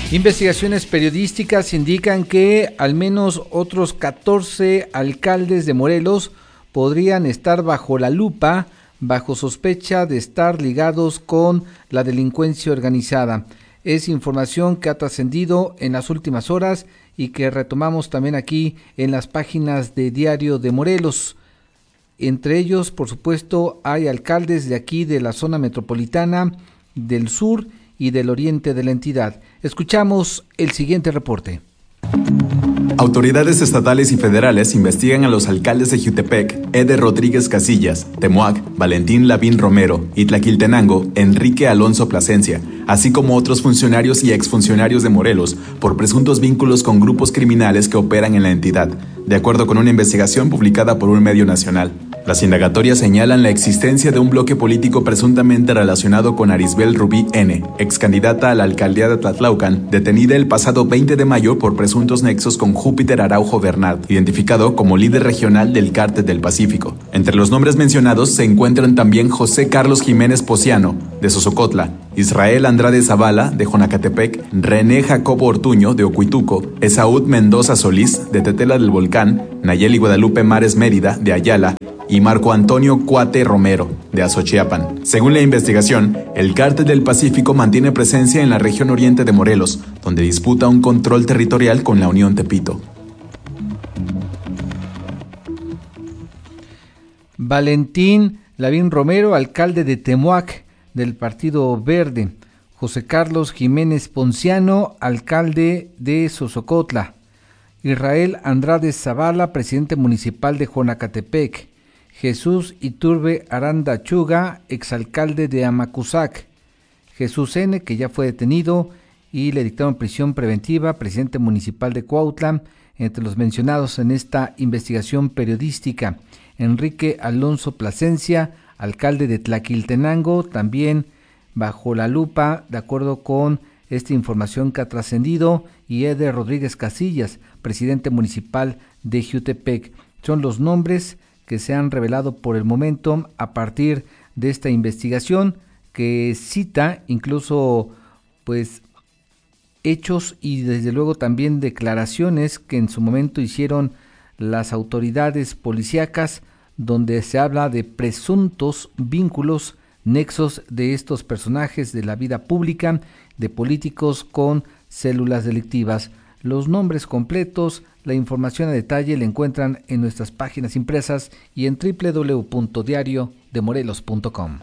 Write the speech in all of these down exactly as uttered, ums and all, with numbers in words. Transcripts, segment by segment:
Investigaciones periodísticas indican que al menos otros catorce alcaldes de Morelos podrían estar bajo la lupa, bajo sospecha de estar ligados con la delincuencia organizada. Es información que ha trascendido en las últimas horas y que retomamos también aquí en las páginas de Diario de Morelos. Entre ellos, por supuesto, hay alcaldes de aquí de la zona metropolitana, del sur y del oriente de la entidad. Escuchamos el siguiente reporte. Autoridades estatales y federales investigan a los alcaldes de Jiutepec, Eder Rodríguez Casillas, Temoac, Valentín Lavín Romero y Tlaquiltenango, Enrique Alonso Plasencia, así como otros funcionarios y exfuncionarios de Morelos, por presuntos vínculos con grupos criminales que operan en la entidad, de acuerdo con una investigación publicada por un medio nacional. Las indagatorias señalan la existencia de un bloque político presuntamente relacionado con Arisbel Rubí N., ex candidata a la alcaldía de Tlatlaucan, detenida el pasado veinte de mayo por presuntos nexos con Júpiter Araujo Bernat, identificado como líder regional del Cártel del Pacífico. Entre los nombres mencionados se encuentran también José Carlos Jiménez Pociano, de Sosocotla, Israel Andrade Zavala, de Jonacatepec, René Jacobo Ortuño, de Ocuituco, Esaúd Mendoza Solís, de Tetela del Volcán, Nayeli Guadalupe Mares Mérida, de Ayala, y Marco Antonio Cuate Romero, de Azochiapan. Según la investigación, el Cártel del Pacífico mantiene presencia en la región oriente de Morelos, donde disputa un control territorial con la Unión Tepito. Valentín Lavín Romero, alcalde de Temoac, del Partido Verde. José Carlos Jiménez Ponciano, alcalde de Sosocotla. Israel Andrade Zavala, presidente municipal de Jonacatepec. Jesús Iturbe Aranda Chuga, exalcalde de Amacuzac. Jesús N., que ya fue detenido y le dictaron prisión preventiva, presidente municipal de Cuautla, entre los mencionados en esta investigación periodística. Enrique Alonso Plasencia, alcalde de Tlaquiltenango, también bajo la lupa, de acuerdo con esta información que ha trascendido, y Eder Rodríguez Casillas, presidente municipal de Jiutepec. Son los nombres que se han revelado por el momento a partir de esta investigación, que cita incluso pues hechos y desde luego también declaraciones que en su momento hicieron las autoridades policíacas, donde se habla de presuntos vínculos, nexos de estos personajes de la vida pública, de políticos con células delictivas. Los nombres completos, la información a detalle la encuentran en nuestras páginas impresas y en doble u doble u doble u punto diario de morelos punto com.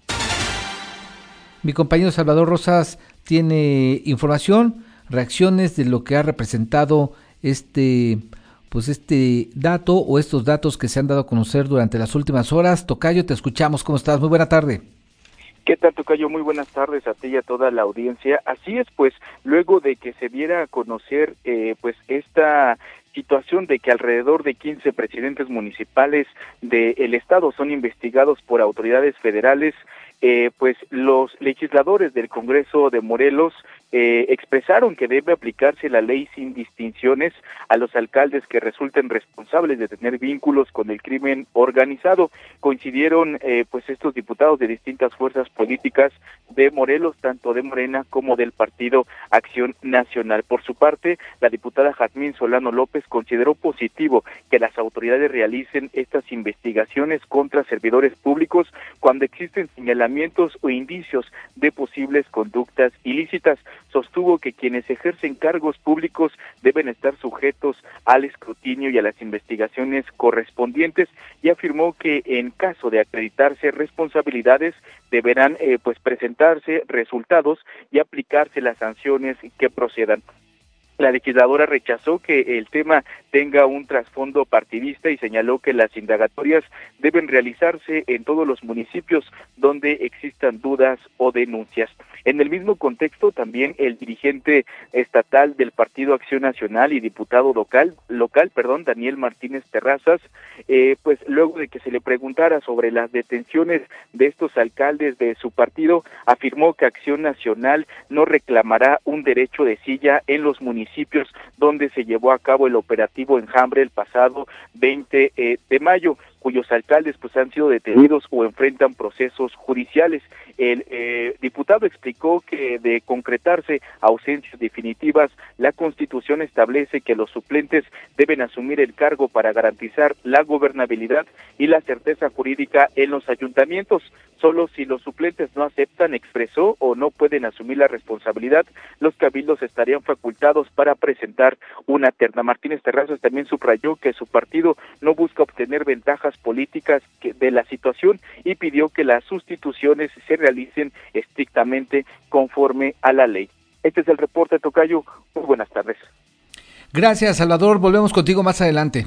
Mi compañero Salvador Rosas tiene información, reacciones de lo que ha representado este, pues este dato o estos datos que se han dado a conocer durante las últimas horas. Tocayo, te escuchamos. ¿Cómo estás? Muy buena tarde. ¿Qué tal, Tocayo? Muy buenas tardes a ti y a toda la audiencia. Así es, pues, luego de que se diera a conocer, eh, pues, esta situación de que alrededor de quince presidentes municipales del estado son investigados por autoridades federales, eh, pues, los legisladores del Congreso de Morelos eh, expresaron que debe aplicarse la ley sin distinciones a los alcaldes que resulten responsables de tener vínculos con el crimen organizado. Coincidieron eh, pues estos diputados de distintas fuerzas políticas de Morelos, tanto de Morena como del Partido Acción Nacional. Por su parte, la diputada Jazmín Solano López consideró positivo que las autoridades realicen estas investigaciones contra servidores públicos cuando existen señalamientos o indicios de posibles conductas ilícitas. Sostuvo que quienes ejercen cargos públicos deben estar sujetos al escrutinio y a las investigaciones correspondientes, y afirmó que en caso de acreditarse responsabilidades deberán eh, pues presentarse resultados y aplicarse las sanciones que procedan. La legisladora rechazó que el tema tenga un trasfondo partidista y señaló que las indagatorias deben realizarse en todos los municipios donde existan dudas o denuncias. En el mismo contexto, también el dirigente estatal del Partido Acción Nacional y diputado local, local, perdón, Daniel Martínez Terrazas, eh, pues luego de que se le preguntara sobre las detenciones de estos alcaldes de su partido, afirmó que Acción Nacional no reclamará un derecho de silla en los municipios donde se llevó a cabo el operativo Enjambre el pasado veinte de mayo, cuyos alcaldes pues han sido detenidos o enfrentan procesos judiciales. El eh, diputado explicó que de concretarse ausencias definitivas, la Constitución establece que los suplentes deben asumir el cargo para garantizar la gobernabilidad y la certeza jurídica en los ayuntamientos. Solo si los suplentes no aceptan, expresó, o no pueden asumir la responsabilidad, los cabildos estarían facultados para presentar una terna. Martínez Terrazas también subrayó que su partido no busca obtener ventajas políticas de la situación y pidió que las sustituciones se realicen estrictamente conforme a la ley. Este es el reporte, tocayo. Muy buenas tardes. Gracias, Salvador. Volvemos contigo más adelante.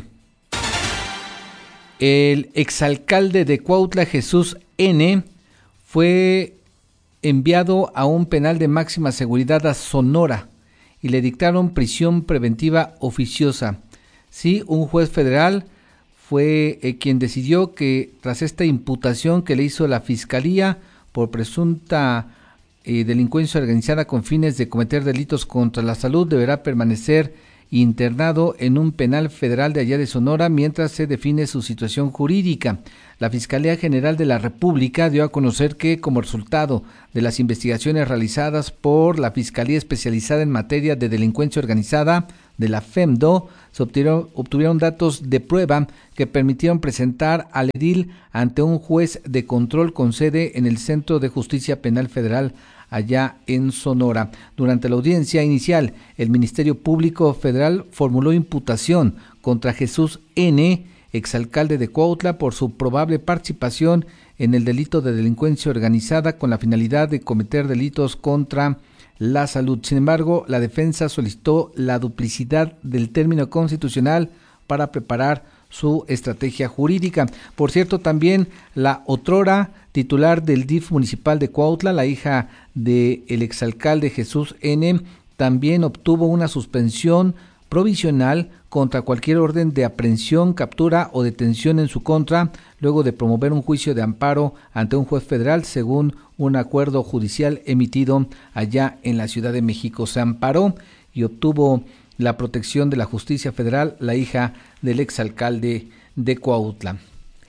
El exalcalde de Cuautla, Jesús N., fue enviado a un penal de máxima seguridad a Sonora y le dictaron prisión preventiva oficiosa. Sí, un juez federal fue eh, quien decidió que tras esta imputación que le hizo la Fiscalía por presunta eh, delincuencia organizada con fines de cometer delitos contra la salud, deberá permanecer internado en un penal federal de allá de Sonora mientras se define su situación jurídica. La Fiscalía General de la República dio a conocer que, como resultado de las investigaciones realizadas por la Fiscalía Especializada en Materia de Delincuencia Organizada de la FEMDO, se obtuvieron, obtuvieron datos de prueba que permitieron presentar al edil ante un juez de control con sede en el Centro de Justicia Penal Federal allá en Sonora. Durante la audiencia inicial, el Ministerio Público Federal formuló imputación contra Jesús N., exalcalde de Cuautla, por su probable participación en el delito de delincuencia organizada con la finalidad de cometer delitos contra la salud. Sin embargo, la defensa solicitó la duplicidad del término constitucional para preparar su estrategia jurídica. Por cierto, también la otrora titular del D I F municipal de Cuautla, la hija del exalcalde Jesús N., también obtuvo una suspensión provisional contra cualquier orden de aprehensión, captura o detención en su contra, luego de promover un juicio de amparo ante un juez federal, según un acuerdo judicial emitido allá en la Ciudad de México. Se amparó y obtuvo la protección de la justicia federal la hija del exalcalde de Cuautla.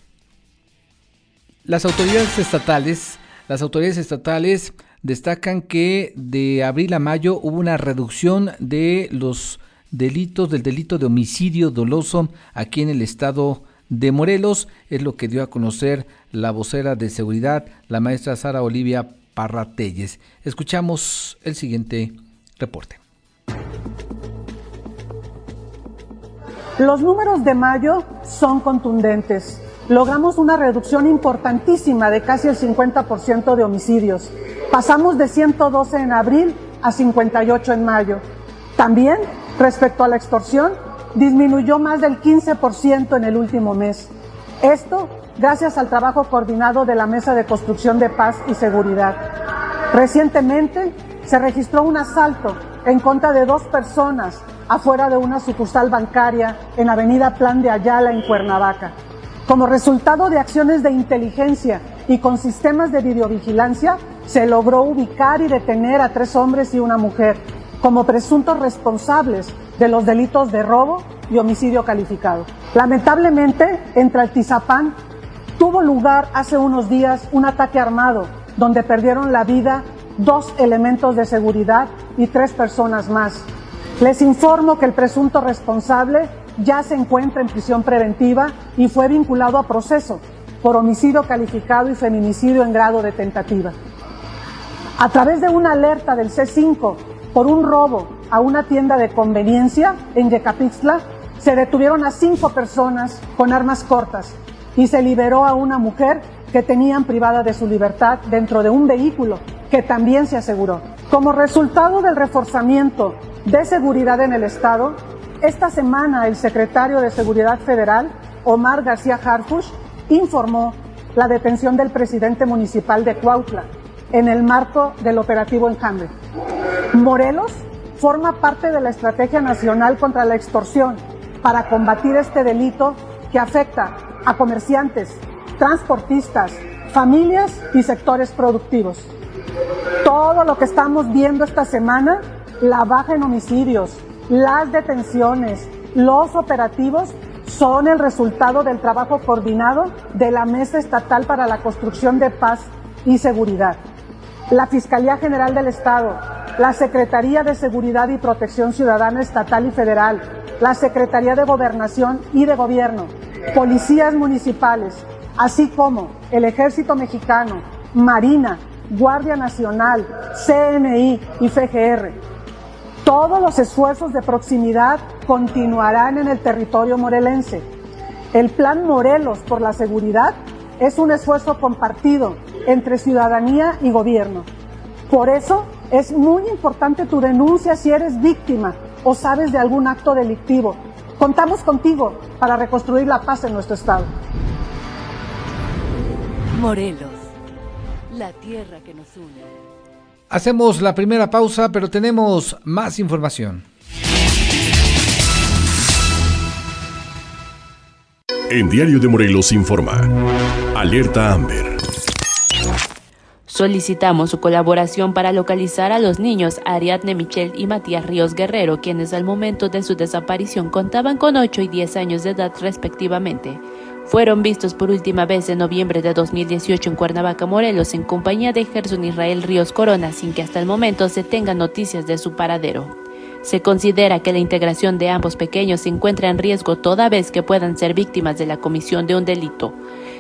Las autoridades estatales, las autoridades estatales destacan que de abril a mayo hubo una reducción de los delitos, del delito de homicidio doloso aquí en el estado de Morelos, es lo que dio a conocer la vocera de seguridad, la maestra Sara Olivia Parra Telles. Escuchamos el siguiente reporte. Los números de mayo son contundentes. Logramos una reducción importantísima de casi el cincuenta por ciento de homicidios. Pasamos de ciento doce en abril a cincuenta y ocho en mayo. También, respecto a la extorsión, disminuyó más del quince por ciento en el último mes. Esto gracias al trabajo coordinado de la Mesa de Construcción de Paz y Seguridad. Recientemente se registró un asalto en contra de dos personas afuera de una sucursal bancaria en Avenida Plan de Ayala en Cuernavaca. Como resultado de acciones de inteligencia y con sistemas de videovigilancia, se logró ubicar y detener a tres hombres y una mujer como presuntos responsables de los delitos de robo y homicidio calificado. Lamentablemente, en Tlaltizapán tuvo lugar hace unos días un ataque armado donde perdieron la vida dos elementos de seguridad y tres personas más. Les informo que el presunto responsable ya se encuentra en prisión preventiva y fue vinculado a proceso por homicidio calificado y feminicidio en grado de tentativa. A través de una alerta del C cinco por un robo a una tienda de conveniencia en Yecapixtla, se detuvieron a cinco personas con armas cortas y se liberó a una mujer que tenían privada de su libertad dentro de un vehículo que también se aseguró. Como resultado del reforzamiento de seguridad en el Estado, esta semana el secretario de Seguridad Federal, Omar García Harfuch, informó la detención del presidente municipal de Cuautla en el marco del operativo Enjambre. Morelos forma parte de la Estrategia Nacional contra la Extorsión para combatir este delito que afecta a comerciantes, transportistas, familias y sectores productivos. Todo lo que estamos viendo esta semana, la baja en homicidios, las detenciones, los operativos, son el resultado del trabajo coordinado de la Mesa Estatal para la Construcción de Paz y seguridad. La Fiscalía General del Estado, la Secretaría de Seguridad y Protección Ciudadana Estatal y Federal, la Secretaría de Gobernación y de Gobierno, policías municipales, así como el Ejército Mexicano, Marina, Guardia Nacional, C N I y F G R. Todos los esfuerzos de proximidad continuarán en el territorio morelense. El Plan Morelos por la Seguridad es un esfuerzo compartido entre ciudadanía y gobierno. Por eso es muy importante tu denuncia si eres víctima o sabes de algún acto delictivo. Contamos contigo para reconstruir la paz en nuestro estado. Morelos, la tierra que nos une. Hacemos la primera pausa, pero tenemos más información. En Diario de Morelos informa. Alerta Amber. Solicitamos su colaboración para localizar a los niños Ariadne Michelle y Matías Ríos Guerrero, quienes al momento de su desaparición contaban con ocho y diez años de edad respectivamente. Fueron vistos por última vez en noviembre de dos mil dieciocho en Cuernavaca, Morelos, en compañía de Gerson Israel Ríos Corona, sin que hasta el momento se tengan noticias de su paradero. Se considera que la integración de ambos pequeños se encuentra en riesgo toda vez que puedan ser víctimas de la comisión de un delito.